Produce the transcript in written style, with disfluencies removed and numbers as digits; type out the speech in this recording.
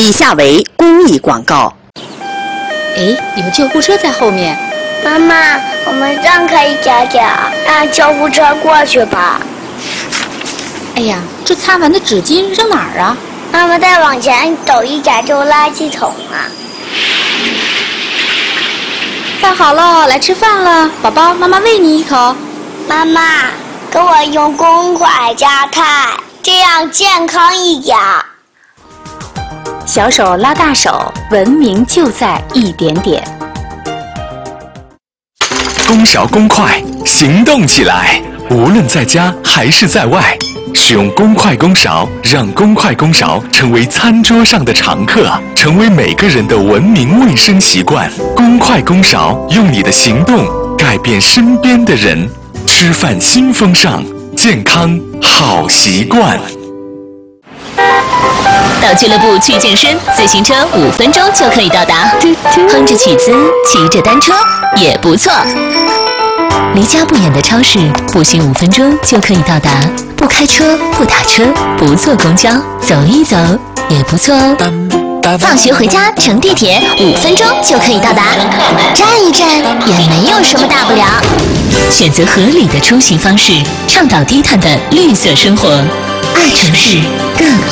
以下为公益广告。 哎，有救护车在后面。 妈妈，我们让开一点点，让救护车过去吧。 哎呀，这擦完的纸巾扔哪儿啊？ 妈妈再往前走一点就垃圾桶了。 饭好了，来吃饭了，宝宝，妈妈喂你一口。 妈妈，给我用公筷加菜，这样健康一点。 小手拉大手，文明就在一点点。 公勺公筷，行动起来！无论在家还是在外，使用公筷公勺，让公筷公勺成为餐桌上的常客，成为每个人的文明卫生习惯。公筷公勺，用你的行动改变身边的人。吃饭新风尚，健康好习惯。 到俱乐部去健身，自行车5分钟就可以到达。哼着曲子，骑着单车也不错。离家不远的超市，步行5分钟就可以到达。不开车，不打车，不坐公交，走一走也不错哦。放学回家乘地铁5分钟就可以到达，站一站也没有什么大不了。选择合理的出行方式，倡导低碳的绿色生活，爱城市更